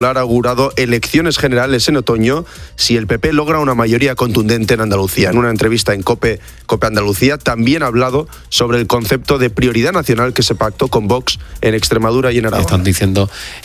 ha augurado elecciones generales en otoño si el PP logra una mayoría contundente en Andalucía. En una entrevista en COPE Andalucía también ha hablado sobre el concepto de prioridad nacional que se pactó con Vox en Extremadura y en Aragón. Están diciendo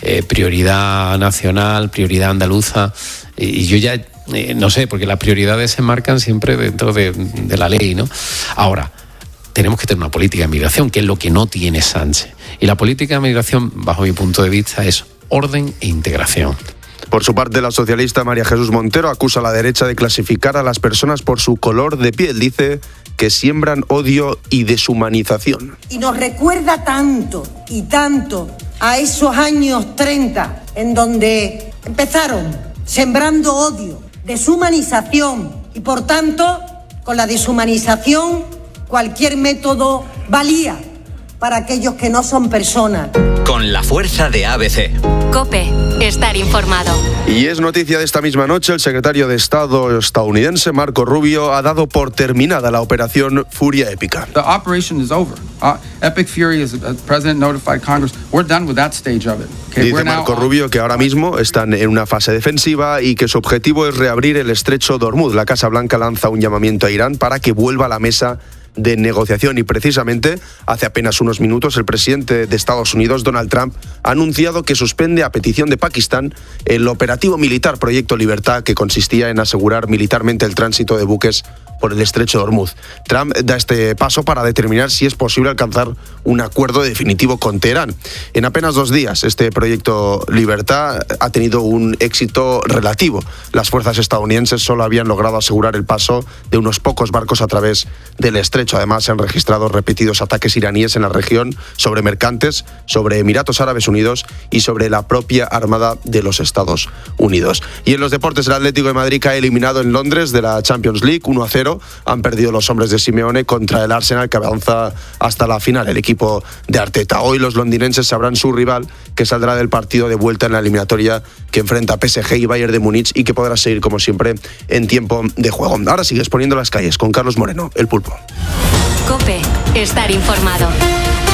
prioridad nacional, prioridad andaluza, y yo ya no sé, porque las prioridades se marcan siempre dentro de la ley, ¿no? Ahora, tenemos que tener una política de migración, que es lo que no tiene Sánchez. Y la política de migración, bajo mi punto de vista, es orden e integración. Por su parte, la socialista María Jesús Montero acusa a la derecha de clasificar a las personas por su color de piel. Dice que siembran odio y deshumanización. Y nos recuerda tanto y tanto a esos años 30, en donde empezaron sembrando odio, deshumanización, y por tanto, con la deshumanización, cualquier método valía para aquellos que no son personas. Con la fuerza de ABC. COPE, estar informado. Y es noticia de esta misma noche, el secretario de Estado estadounidense, Marco Rubio, ha dado por terminada la operación Furia Épica. The operation is over. Epic Fury, as the president notified Congress, we're done with that stage of it. Dice Marco Rubio que ahora mismo están en una fase defensiva y que su objetivo es reabrir el estrecho de Hormuz. La Casa Blanca lanza un llamamiento a Irán para que vuelva a la mesa de negociación, y precisamente hace apenas unos minutos el presidente de Estados Unidos, Donald Trump, ha anunciado que suspende a petición de Pakistán el operativo militar Proyecto Libertad, que consistía en asegurar militarmente el tránsito de buques por el estrecho de Hormuz. Trump da este paso para determinar si es posible alcanzar un acuerdo definitivo con Teherán. En apenas 2 días, este Proyecto Libertad ha tenido un éxito relativo. Las fuerzas estadounidenses solo habían logrado asegurar el paso de unos pocos barcos a través del estrecho. Además, se han registrado repetidos ataques iraníes en la región sobre mercantes, sobre Emiratos Árabes Unidos y sobre la propia Armada de los Estados Unidos. Y en los deportes, el Atlético de Madrid cae eliminado en Londres de la Champions League 1-0. Han perdido los hombres de Simeone contra el Arsenal, que avanza hasta la final, el equipo de Arteta. Hoy los londinenses sabrán su rival, que saldrá del partido de vuelta en la eliminatoria que enfrenta a PSG y Bayern de Múnich, y que podrá seguir, como siempre, en tiempo de juego. Ahora sigues poniendo las calles con Carlos Moreno, el Pulpo. COPE, estar informado.